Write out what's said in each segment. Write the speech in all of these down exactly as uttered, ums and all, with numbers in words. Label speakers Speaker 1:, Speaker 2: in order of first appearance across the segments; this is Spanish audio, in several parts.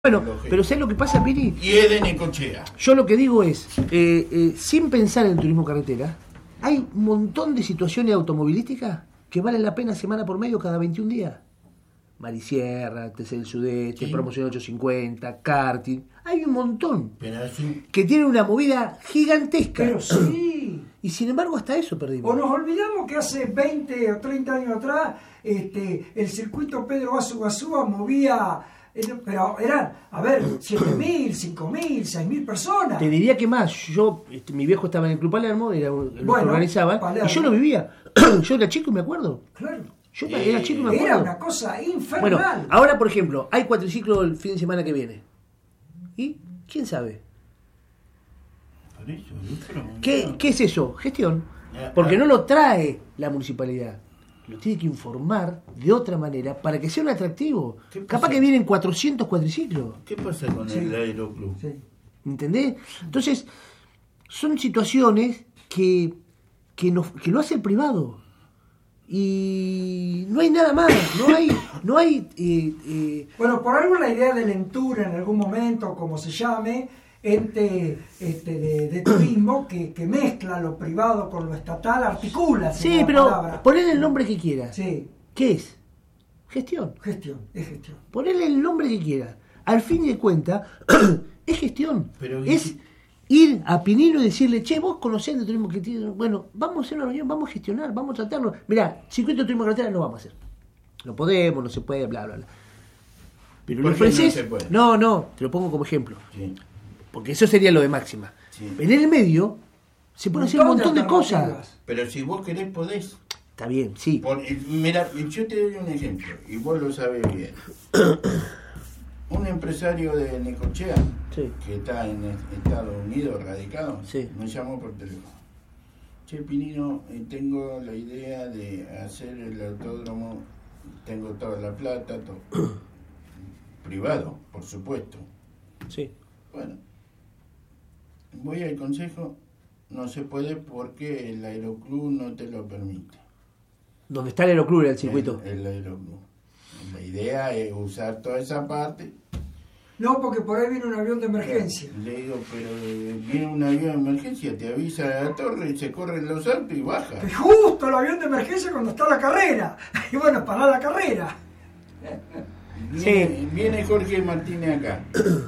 Speaker 1: Bueno, pero ¿sabes lo que pasa, Piri?
Speaker 2: Y es de Necochea.
Speaker 1: Yo lo que digo es, eh, eh, sin pensar en el turismo carretera, hay un montón de situaciones automovilísticas que valen la pena semana por medio cada veintiún días. Marisierra, T C del Sudeste, sí. Promoción ochocientos cincuenta, karting. Hay un montón
Speaker 2: pero sí.
Speaker 1: que tienen una movida gigantesca.
Speaker 3: Pero sí.
Speaker 1: Y sin embargo hasta eso perdimos.
Speaker 3: O nos olvidamos que hace veinte o treinta años atrás este, el circuito Pedro Azu Gazúa movía... Pero eran, a ver, siete mil, cinco mil, seis mil personas.
Speaker 1: Te diría que más. Yo, este, mi viejo estaba en el Club Palermo, era el que
Speaker 3: bueno,
Speaker 1: organizaba,
Speaker 3: Palermo.
Speaker 1: Y yo lo vivía. Yo era chico y me acuerdo.
Speaker 3: Claro.
Speaker 1: Yo eh, era chico y me acuerdo.
Speaker 3: Era una cosa infernal.
Speaker 1: Bueno, ahora por ejemplo, hay cuatriciclos el fin de semana que viene. ¿Y quién sabe?
Speaker 2: Por eso, pero...
Speaker 1: ¿Qué, ¿Qué es eso? Gestión. Porque no lo trae la municipalidad. Lo tiene que informar de otra manera para que sea un atractivo. Capaz que vienen cuatrocientos cuatriciclos.
Speaker 2: ¿Qué pasa con sí. el aeroclub?
Speaker 1: Sí. ¿Entendés? Entonces, son situaciones que, que, nos, que lo hace el privado. Y no hay nada más. No hay... No hay eh, eh...
Speaker 3: Bueno, por algo la idea del Entura en algún momento, como se llame, ente este, de, de turismo que, que mezcla lo privado con lo estatal, articula.
Speaker 1: Sí, pero palabra. Ponele el nombre que quiera.
Speaker 3: Sí.
Speaker 1: ¿Qué es? Gestión.
Speaker 3: Gestión, es gestión.
Speaker 1: Ponele el nombre que quiera. Al fin de cuentas, es gestión.
Speaker 2: Pero,
Speaker 1: es
Speaker 2: ¿y?
Speaker 1: Ir a Pinino y decirle, che, vos conocés el turismo que tiene. Bueno, vamos a hacer una reunión, vamos a gestionar, vamos a tratarlo. Mirá, circuito de turismo carretera no vamos a hacer. No podemos, no se puede, bla, bla, bla. Pero le ofreces. No, no, no, te lo pongo como ejemplo.
Speaker 2: Sí.
Speaker 1: Porque eso sería lo de máxima. Sí. En el medio se puede hacer un montón de cosas.
Speaker 2: Pero si vos querés, podés.
Speaker 1: Está bien, sí.
Speaker 2: Por, mira, yo te doy un ejemplo, y vos lo sabés bien. Un empresario de Necochea, sí. que está en Estados Unidos radicado, sí. me llamó por teléfono. Che, Pinino, tengo la idea de hacer el autódromo, tengo toda la plata, todo. Privado, por supuesto.
Speaker 1: Sí.
Speaker 2: Bueno. Voy al consejo, no se puede porque el aeroclub no te lo permite.
Speaker 1: ¿Dónde está el aeroclub, el circuito?
Speaker 2: El, el aeroclub. La idea es usar toda esa parte.
Speaker 3: No, porque por ahí viene un avión de emergencia.
Speaker 2: Le digo, pero viene un avión de emergencia, te avisa a la torre y se corren los autos y baja.
Speaker 3: Que justo el avión de emergencia cuando está la carrera. Y bueno, para la carrera.
Speaker 2: Viene,
Speaker 1: sí.
Speaker 2: viene Jorge Martínez acá.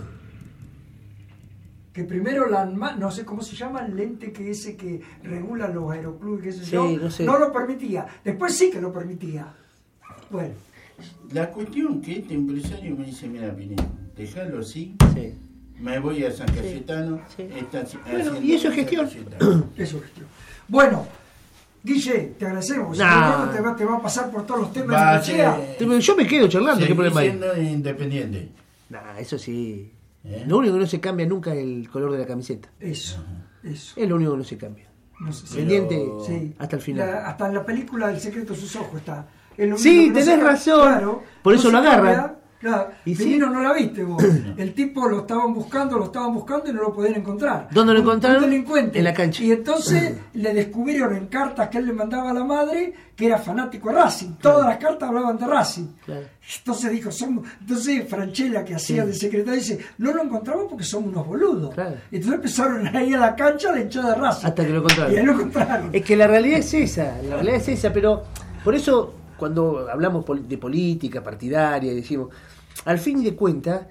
Speaker 3: Que primero la no sé cómo se llama el ente que ese que regula los aeroclubes, qué sé
Speaker 1: sí,
Speaker 3: yo,
Speaker 1: no, sé.
Speaker 3: no lo permitía. Después sí que lo permitía. Bueno.
Speaker 2: La cuestión que este empresario me dice, mira, Pinino, déjalo así,
Speaker 1: sí.
Speaker 2: me voy a San Cayetano,
Speaker 1: sí, sí.
Speaker 2: Está
Speaker 1: bueno, y eso es gestión.
Speaker 3: Eso es gestión. Bueno, Guille, te agradecemos.
Speaker 1: Nah.
Speaker 3: Te va, te va a pasar por todos los temas de
Speaker 1: Necochea. Yo me quedo charlando, ¿qué problema hay?
Speaker 2: Siendo independiente.
Speaker 1: Nah, eso sí.
Speaker 2: ¿Eh?
Speaker 1: Lo único que no se cambia nunca es el color de la camiseta.
Speaker 3: Eso, eso.
Speaker 1: Es lo único que no se cambia.
Speaker 3: No sé,
Speaker 1: pendiente
Speaker 3: pero... sí.
Speaker 1: hasta el final.
Speaker 3: La, hasta en la película El secreto de sus ojos está.
Speaker 1: Sí, tenés se... razón. Claro, por eso no lo agarran.
Speaker 3: Claro. ¿Y Pinino sí? No la viste vos? El tipo lo estaban buscando, lo estaban buscando y no lo podían encontrar.
Speaker 1: ¿Dónde lo encontraron?
Speaker 3: Un delincuente.
Speaker 1: En la cancha.
Speaker 3: Y entonces le descubrieron en cartas que él le mandaba a la madre que era fanático de Racing. Claro. Todas las cartas hablaban de Racing. Claro. Entonces dijo, somos... entonces Franchella, que hacía sí. de secretario, dice, no lo encontramos porque somos unos boludos. Claro. Entonces empezaron a ir a la cancha a la hinchada de Racing.
Speaker 1: Hasta que lo encontraron.
Speaker 3: Y ahí lo encontraron.
Speaker 1: Es que la realidad es esa, la realidad es esa, pero por eso cuando hablamos de política partidaria y decimos, al fin de cuentas,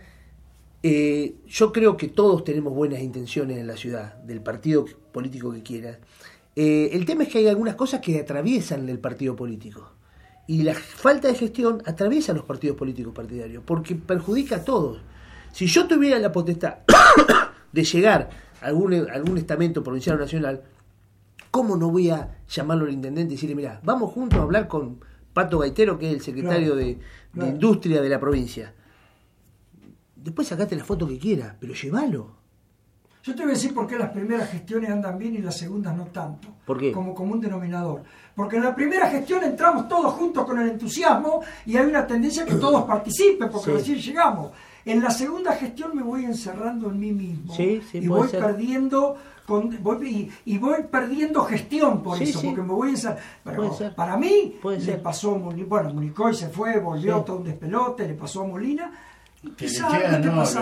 Speaker 1: eh, yo creo que todos tenemos buenas intenciones en la ciudad, del partido político que quieras. Eh, el tema es que hay algunas cosas que atraviesan el partido político. Y la falta de gestión atraviesa los partidos políticos partidarios, porque perjudica a todos. Si yo tuviera la potestad de llegar a algún, algún estamento provincial o nacional, ¿cómo no voy a llamarlo al intendente y decirle, mira, vamos juntos a hablar con Pato Gaitero, que es el secretario claro, de, de claro. Industria de la provincia? Después sacate la foto que quieras, pero llévalo.
Speaker 3: Yo te voy a decir por qué las primeras gestiones andan bien y las segundas no tanto.
Speaker 1: ¿Por qué?
Speaker 3: Como común denominador. Porque en la primera gestión entramos todos juntos con el entusiasmo y hay una tendencia que todos participen porque sí. recién llegamos. En la segunda gestión me voy encerrando en mí mismo
Speaker 1: sí, sí,
Speaker 3: y voy
Speaker 1: ser.
Speaker 3: perdiendo con, voy, y, y voy perdiendo gestión por sí, eso, sí. porque me voy a encerrar. Pero para mí
Speaker 1: puede
Speaker 3: le
Speaker 1: ser.
Speaker 3: pasó, bueno, Municoy se fue, volvió
Speaker 1: sí.
Speaker 3: todo un despelote, le pasó a Molina.
Speaker 2: Telechea no,